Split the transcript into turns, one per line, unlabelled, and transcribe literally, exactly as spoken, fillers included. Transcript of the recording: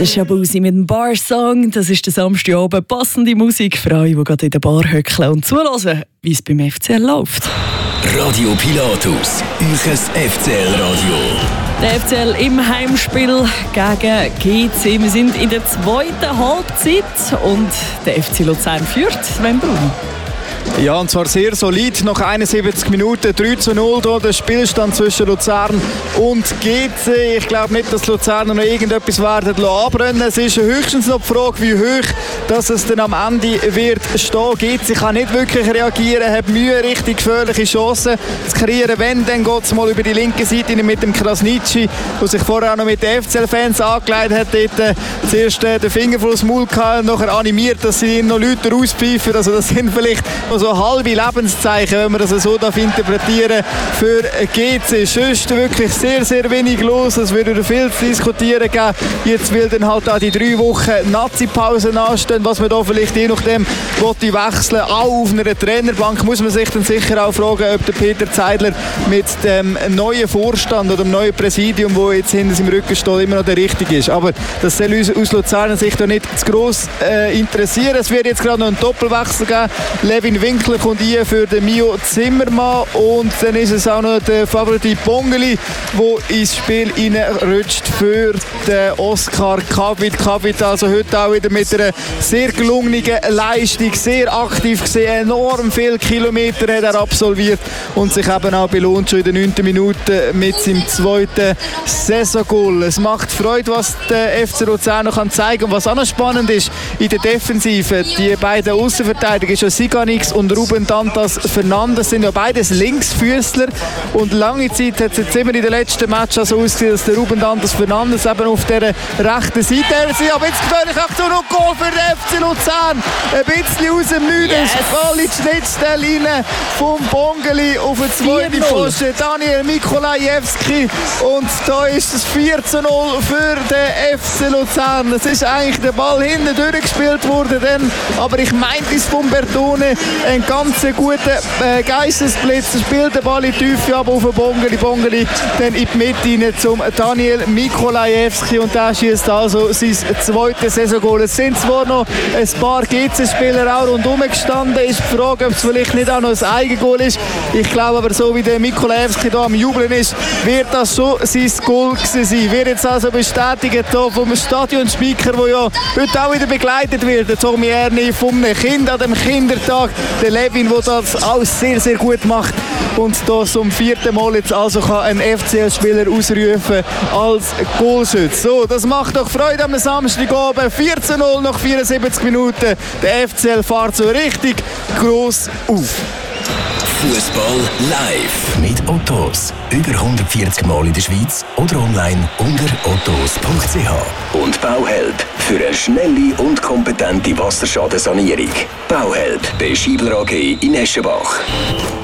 Der Shabuzi mit dem Bar-Song, das ist der Samstagabend. Passende Musik für alle, die gerade in der Bar hückeln und zuhören, wie es beim F C L läuft.
Radio Pilatus, euer F C L-Radio.
Der F C L im Heimspiel gegen G C. Wir sind in der zweiten Halbzeit und der F C Luzern führt. Sven Brun.
Ja, und zwar sehr solid. Nach einundsiebzig Minuten drei zu null hier der Spielstand zwischen Luzern und G C. Ich glaube nicht, dass die Luzerner noch irgendetwas werden anbrennen. Es ist höchstens noch die Frage, wie hoch dass es dann am Ende wird stehen. G C kann nicht wirklich reagieren, hat Mühe, richtig gefährliche Chancen zu kreieren. Wenn, dann geht es mal über die linke Seite mit dem Krasnitschi, der sich vorher auch noch mit den F C L-Fans angelegt hat. Dort äh, zuerst äh, den Finger vor das Maul gehabt und nachher animiert, dass sie ihn noch Leute rauspfeifen. Also das sind vielleicht so halbe Lebenszeichen, wenn man das so darf interpretieren für G C. Sonst wirklich sehr, sehr wenig los. Es würde viel zu diskutieren geben. Jetzt will dann halt auch die drei Wochen Nazi-Pause anstehen, was man da vielleicht je nachdem wechseln will. Auch auf einer Trainerbank muss man sich dann sicher auch fragen, ob der Peter Zeidler mit dem neuen Vorstand oder dem neuen Präsidium, wo jetzt hinter seinem Rücken steht, immer noch der richtige ist. Aber das soll uns aus Luzerner Sicht da nicht zu gross äh, interessieren. Es wird jetzt gerade noch einen Doppelwechsel geben. Levin Winkler kommt hier für den Mio Zimmermann und dann ist es auch noch der Favorit Bongeli, der ins Spiel reinrutscht für den Oskar Kavit. Kavit also heute auch wieder mit einer sehr gelungenen Leistung, sehr aktiv gesehen, enorm viele Kilometer hat er absolviert und sich eben auch belohnt schon in den neunten Minuten mit seinem zweiten Saisongoal. Es macht Freude, was der F C Luzern noch zeigen kann. Und was auch noch spannend ist, in der Defensive, die beiden Außenverteidiger, schon Siganix und Ruben Dantas Fernandes, sind ja beides Linksfüßler und lange Zeit hat es jetzt immer in den letzten Matches so ausgesehen, dass der Ruben Dantas Fernandes eben auf der rechten Seite ist. Aber jetzt gefährliche Aktion und Goal für den F C Luzern. Ein bisschen aus dem Nichts. Yes. Voll in die Schnittstelle rein vom Bongeli auf den zweiten Pfosten. Daniel Mikolajewski. Und da ist es vier zu null für den F C Luzern. Es ist eigentlich der Ball hinten durchgespielt worden, dann, aber ich meinte es von Bertone. Ein ganz guter äh, Geistesblitz. Er spielt den Ball in die Tiefe ab auf den Bongeli. Bongeli dann in die Mitte rein zum Daniel Mikolajewski. Und der schießt also sein zweites Saisongoal. Es sind zwar noch ein paar G C-Spieler auch rundherum gestanden. Ist die Frage, ob es vielleicht nicht auch noch ein Eigengoal ist. Ich glaube aber, so wie der Mikolajewski hier am Jubeln ist, wird das schon sein Goal gewesen sein. Wird jetzt also bestätigt hier vom Stadionspeaker, der ja heute auch wieder begleitet wird. Der Tommy Erni vom Kind an dem Kindertag. Der Levin, der das alles sehr, sehr gut macht. Und da zum vierten Mal jetzt also kann ein F C L-Spieler ausrufen als Goalschütze. So, das macht doch Freude am Samstagabend. vier zu null nach vierundsiebzig Minuten. Der F C L fährt so richtig gross auf.
Fußball live mit Ottos. Über hundertvierzig Mal in der Schweiz oder online unter ottos punkt c h. Und Bauhelp für eine schnelle und kompetente Wasserschadensanierung. Bauhelp bei Schiebler A G in Eschenbach.